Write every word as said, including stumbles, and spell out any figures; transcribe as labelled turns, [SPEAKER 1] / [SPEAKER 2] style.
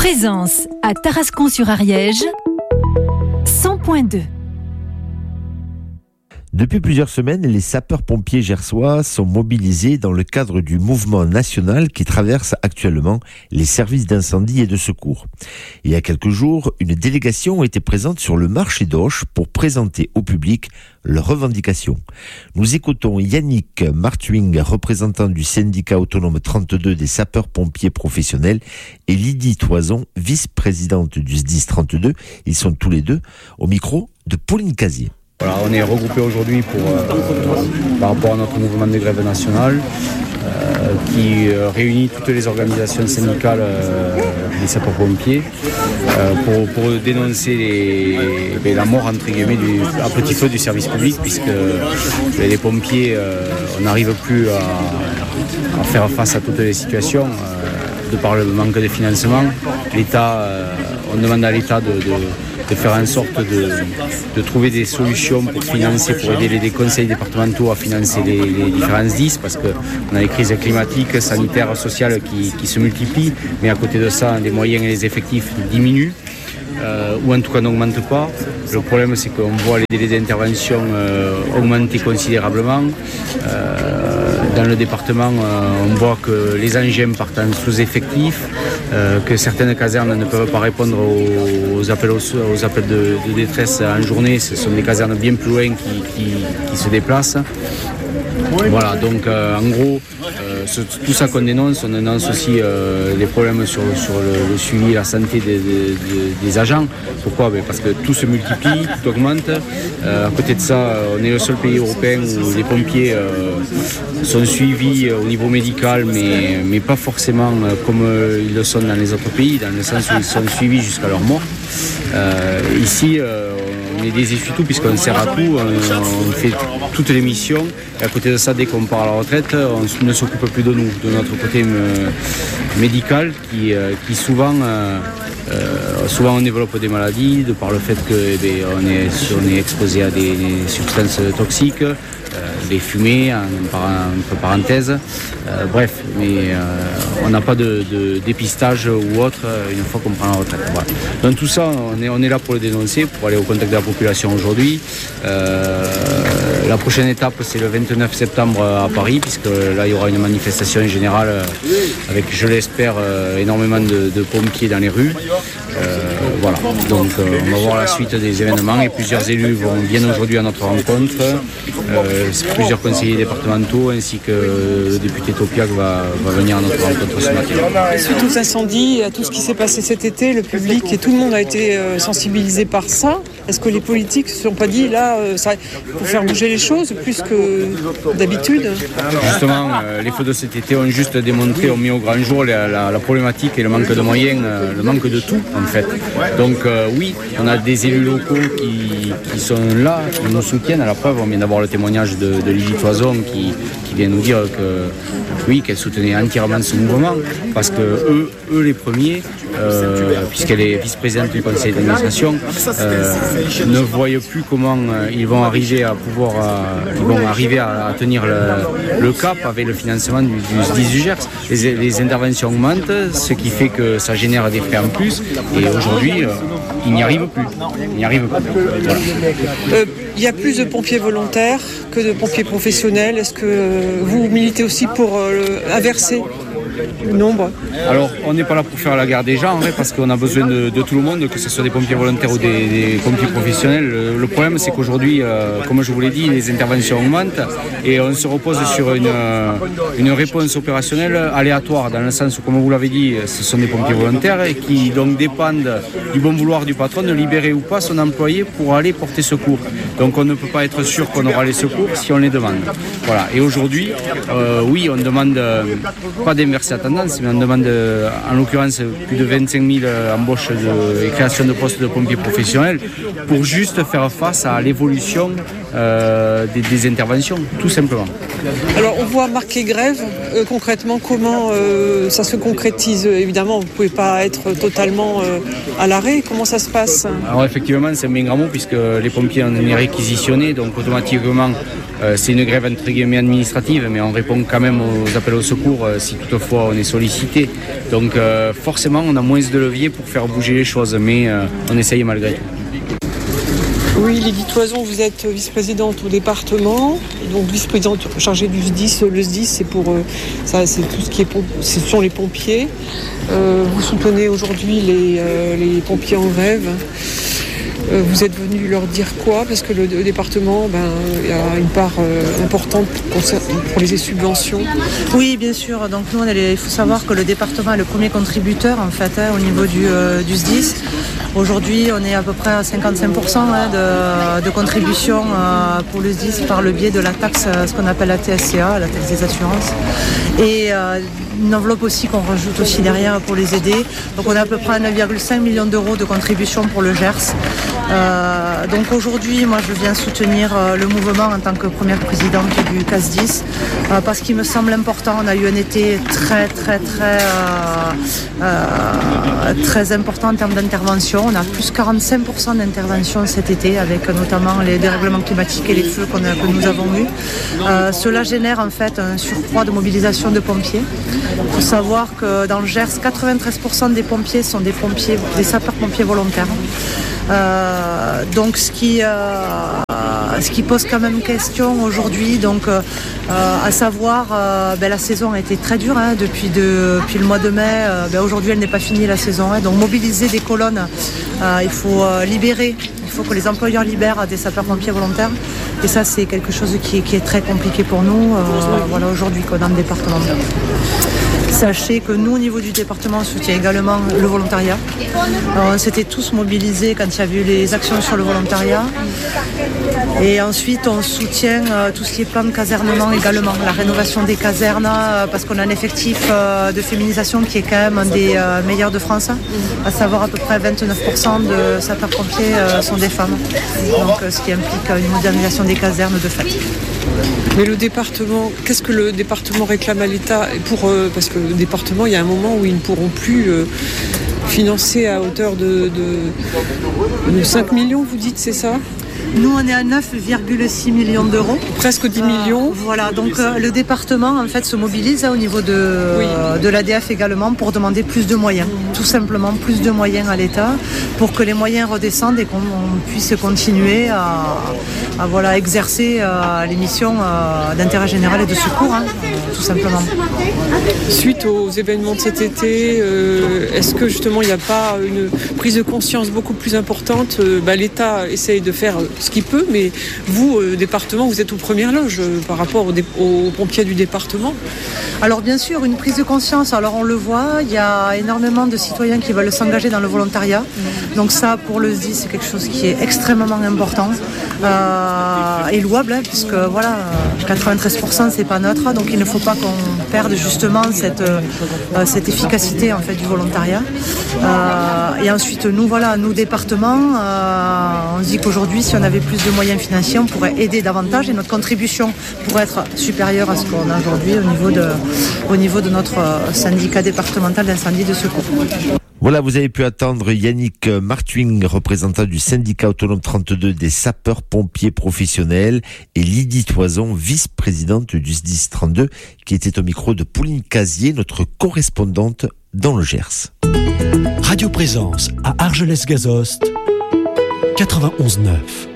[SPEAKER 1] Présence à Tarascon-sur-Ariège, cent point deux.
[SPEAKER 2] Depuis plusieurs semaines, les sapeurs-pompiers gersois sont mobilisés dans le cadre du mouvement national qui traverse actuellement les services d'incendie et de secours. Il y a quelques jours, une délégation était présente sur le marché d'Auch pour présenter au public leurs revendications. Nous écoutons Yannick Martuing, représentant du syndicat autonome trente-deux des sapeurs-pompiers professionnels, et Lydie Toison, vice-présidente du S D I S trente-deux. Ils sont tous les deux au micro de Pauline Casier.
[SPEAKER 3] Voilà, on est regroupés aujourd'hui pour, euh, par rapport à notre mouvement de grève nationale euh, qui euh, réunit toutes les organisations syndicales euh, des sapeurs-pompiers euh, pour, pour dénoncer les, les, la mort entre guillemets du, à petit feu du service public, puisque les, les pompiers, euh, on n'arrive plus à, à faire face à toutes les situations euh, de par le manque de financement. L'État, euh, on demande à l'État de, de de faire en sorte de, de trouver des solutions pour financer, pour aider les conseils départementaux à financer les, les différents S D I S, parce qu'on a les crises climatiques, sanitaires, sociales qui, qui se multiplient, mais à côté de ça, les moyens et les effectifs diminuent. Euh, ou en tout cas n'augmente pas. Le problème, c'est qu'on voit les délais d'intervention euh, augmenter considérablement. Euh, dans le département, euh, on voit que les engins partent en sous-effectif, euh, que certaines casernes ne peuvent pas répondre aux, aux appels, aux, aux appels de, de détresse en journée. Ce sont des casernes bien plus loin qui, qui, qui se déplacent. Voilà, donc euh, en gros, euh, ce, tout ça qu'on dénonce, on dénonce aussi euh, les problèmes sur, sur le, le suivi et la santé des, des, des agents. Pourquoi ? Ben parce que tout se multiplie, tout augmente. Euh, à côté de ça, on est le seul pays européen où les pompiers euh, sont suivis au niveau médical, mais, mais pas forcément comme ils le sont dans les autres pays, dans le sens où ils sont suivis jusqu'à leur mort. Euh, ici, euh, on est des essuie-tout puisqu'on sert à tout, on, on fait toutes les missions. Et à côté de ça, dès qu'on part à la retraite, on ne s'occupe plus de nous, de notre côté euh, médical qui, euh, qui souvent, euh, euh, souvent on développe des maladies de par le fait qu'on eh bien, est, on est exposé à des, des substances toxiques, euh, des fumées entre parenthèses. Euh, bref, mais euh, on n'a pas de, de dépistage ou autre une fois qu'on prend la retraite. Voilà. Donc tout ça, on est, on est là pour le dénoncer, pour aller au contact de la population aujourd'hui. Euh, la prochaine étape, c'est le vingt-neuf septembre à Paris, puisque là, il y aura une manifestation générale avec, je l'espère, énormément de, de pompiers dans les rues. Euh, voilà, donc euh, on va voir la suite des événements et plusieurs élus vont, viennent aujourd'hui à notre rencontre, euh, plusieurs conseillers départementaux ainsi que le député Topiac va, va venir à notre rencontre ce matin.
[SPEAKER 4] Suite aux incendies, à tout ce qui s'est passé cet été, le public et tout le monde a été euh, sensibilisé par ça. Est-ce que les politiques ne se sont pas dit là, euh, ça, pour faire bouger les choses plus que d'habitude ?
[SPEAKER 3] Justement, euh, les feux de cet été ont juste démontré, ont mis au grand jour la, la, la problématique et le manque de moyens, euh, le manque de tout en fait. Donc euh, oui, on a des élus locaux qui, qui sont là, qui nous soutiennent. À la preuve, on vient d'avoir le témoignage de, de Lydie Toison qui, qui vient nous dire que oui, qu'elle soutenait entièrement ce mouvement, parce que eux, eux les premiers, euh, puisqu'elle est vice-présidente du conseil d'administration, euh, ne voient plus comment euh, ils vont arriver à pouvoir, euh, ils vont arriver à, à tenir le, le cap avec le financement du, du S D I S du Gers. Les, les interventions augmentent, ce qui fait que ça génère des frais en plus, et aujourd'hui, euh, ils n'y arrivent plus. Ils n'y arrivent plus. Voilà.
[SPEAKER 4] Euh, il y a plus de pompiers volontaires que de pompiers professionnels. Est-ce que vous militez aussi pour euh, inverser le nombre ?
[SPEAKER 3] Alors, on n'est pas là pour faire la guerre des gens, hein, parce qu'on a besoin de, de tout le monde, que ce soit des pompiers volontaires ou des, des pompiers professionnels. Le, le problème, c'est qu'aujourd'hui, euh, comme je vous l'ai dit, les interventions augmentent et on se repose sur une, euh, une réponse opérationnelle aléatoire, dans le sens où, comme vous l'avez dit, ce sont des pompiers volontaires et qui donc dépendent du bon vouloir du patron de libérer ou pas son employé pour aller porter secours. Donc, on ne peut pas être sûr qu'on aura les secours si on les demande. Voilà. Et aujourd'hui, euh, oui, on demande euh, pas d'inverser la tendance, mais on demande euh, en l'occurrence plus de vingt-cinq mille embauches de, et créations de postes de pompiers professionnels pour juste faire face à l'évolution euh, des, des interventions, tout simplement.
[SPEAKER 4] Alors on voit marquer grève, euh, concrètement comment euh, ça se concrétise ? Évidemment vous ne pouvez pas être totalement euh, à l'arrêt, comment ça se passe ?
[SPEAKER 3] Alors effectivement c'est un bien grand mot puisque les pompiers en est réquisitionnés, donc automatiquement Euh, c'est une grève entre guillemets administrative, mais on répond quand même aux appels au secours euh, si toutefois on est sollicité. Donc euh, forcément, on a moins de levier pour faire bouger les choses, mais euh, on essaye malgré tout.
[SPEAKER 4] Oui, Lydie Toison, vous êtes vice-présidente au département, donc vice-présidente chargée du S D I S. Le S D I S, c'est pour euh, ça, c'est tout ce qui est, ce sont les pompiers. Euh, vous soutenez aujourd'hui les, euh, les pompiers en grève. Euh, vous êtes venu leur dire quoi? Parce que le, le département, ben, il y a une part euh, importante pour, pour les subventions.
[SPEAKER 5] Oui, bien sûr. Donc nous, on est les, il faut savoir que le département est le premier contributeur en fait hein, au niveau du, euh, du S D I S. Aujourd'hui, on est à peu près à cinquante-cinq pour cent hein, de, de contribution euh, pour le S D I S par le biais de la taxe, ce qu'on appelle la T S C A, la taxe des assurances. Et euh, une enveloppe aussi qu'on rajoute aussi derrière pour les aider. Donc on a à peu près neuf virgule cinq millions d'euros de contribution pour le Gers. Euh, donc aujourd'hui, moi je viens soutenir euh, le mouvement en tant que première présidente du C A S D I S euh, parce qu'il me semble important. On a eu un été très très très euh, euh, très important en termes d'intervention. On a plus quarante-cinq pour cent d'intervention cet été avec notamment les dérèglements climatiques et les feux qu'on a, que nous avons eus. Euh, cela génère en fait un surcroît de mobilisation de pompiers. Il faut savoir que dans le Gers, quatre-vingt-treize pour cent des pompiers sont des pompiers, des sapeurs-pompiers volontaires. Euh, donc ce qui, euh, ce qui pose quand même question aujourd'hui, donc euh, à savoir, euh, ben, la saison a été très dure hein, depuis, de, depuis le mois de mai. Euh, ben, aujourd'hui, elle n'est pas finie la saison. Hein, donc mobiliser des colonnes, euh, il faut euh, libérer. Il faut que les employeurs libèrent des sapeurs-pompiers volontaires. Et ça, c'est quelque chose qui, qui est très compliqué pour nous. Euh, voilà, aujourd'hui, dans le département. Sachez que nous, au niveau du département, on soutient également le volontariat. Alors, on s'était tous mobilisés quand il y a eu les actions sur le volontariat. Et ensuite, on soutient euh, tout ce qui est plan de casernement également, la rénovation des casernes, euh, parce qu'on a un effectif euh, de féminisation qui est quand même un des euh, meilleurs de France, à savoir à peu près vingt-neuf pour cent de sapeurs-pompiers euh, sont des femmes. Donc, euh, ce qui implique une modernisation des casernes de fait.
[SPEAKER 4] Mais le département, qu'est-ce que le département réclame à l'État pour, euh, parce que le département, il y a un moment où ils ne pourront plus euh, financer à hauteur de, de, de cinq millions, vous dites, c'est ça ?
[SPEAKER 5] Nous, on est à neuf virgule six millions d'euros.
[SPEAKER 4] Presque dix millions.
[SPEAKER 5] Euh, voilà, donc euh, le département en fait se mobilise hein, au niveau de,
[SPEAKER 4] oui.
[SPEAKER 5] euh, de l'A D F également pour demander plus de moyens. Tout simplement plus de moyens à l'État pour que les moyens redescendent et qu'on puisse continuer à, à voilà, exercer euh, les missions euh, d'intérêt général et de secours, hein, tout simplement.
[SPEAKER 4] Suite aux événements de cet été, euh, est-ce que justement il n'y a pas une prise de conscience beaucoup plus importante euh, bah, l'État essaye de faire ce qu'il peut, mais vous, euh, département, vous êtes aux premières loges euh, par rapport aux, dé- aux pompiers du département.
[SPEAKER 5] Alors bien sûr, une prise de conscience, alors on le voit, il y a énormément de citoyens qui veulent s'engager dans le volontariat. Donc ça, pour le S D I S, c'est quelque chose qui est extrêmement important euh, et louable, hein, puisque voilà, quatre-vingt-treize pour cent c'est pas neutre, donc il ne faut pas qu'on perde justement cette, euh, cette efficacité en fait du volontariat. Euh, et ensuite, nous voilà, nous départements, euh, on se dit qu'aujourd'hui, si on avait plus de moyens financiers, on pourrait aider davantage et notre contribution pourrait être supérieure à ce qu'on a aujourd'hui au niveau de, au niveau de notre syndicat départemental d'incendie de secours.
[SPEAKER 2] Voilà, vous avez pu attendre Yannick Martuing, représentant du syndicat autonome trente-deux des sapeurs-pompiers professionnels, et Lydie Toison, vice-présidente du S D I S trente-deux, qui était au micro de Pauline Casier, notre correspondante dans le Gers.
[SPEAKER 6] Radio Présence à Argelès-Gazost, quatre-vingt-onze neuf.